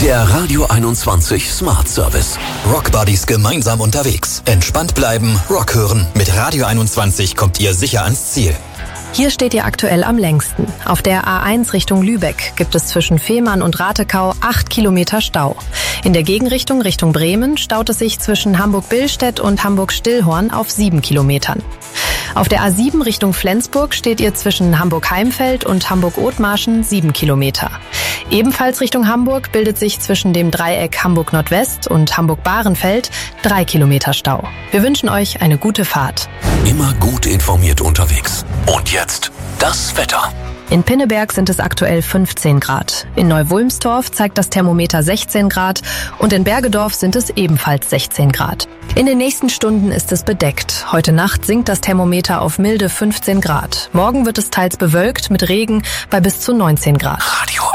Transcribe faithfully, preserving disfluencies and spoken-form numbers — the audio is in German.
Der Radio einundzwanzig Smart Service. Rockbuddies gemeinsam unterwegs. Entspannt bleiben, Rock hören. Mit Radio einundzwanzig kommt ihr sicher ans Ziel. Hier steht ihr aktuell am längsten. Auf der A eins Richtung Lübeck gibt es zwischen Fehmarn und Ratekau acht Kilometer Stau. In der Gegenrichtung Richtung Bremen staut es sich zwischen Hamburg-Billstedt und Hamburg-Stillhorn auf sieben Kilometern. Auf der A sieben Richtung Flensburg steht ihr zwischen Hamburg-Heimfeld und Hamburg-Othmarschen sieben Kilometer. Ebenfalls Richtung Hamburg bildet sich zwischen dem Dreieck Hamburg-Nordwest und Hamburg-Bahrenfeld drei Kilometer Stau. Wir wünschen euch eine gute Fahrt. Immer gut informiert unterwegs. Und jetzt das Wetter. In Pinneberg sind es aktuell fünfzehn Grad. In Neu-Wulmstorf zeigt das Thermometer sechzehn Grad und in Bergedorf sind es ebenfalls sechzehn Grad. In den nächsten Stunden ist es bedeckt. Heute Nacht sinkt das Thermometer auf milde fünfzehn Grad. Morgen wird es teils bewölkt mit Regen bei bis zu neunzehn Grad. Radio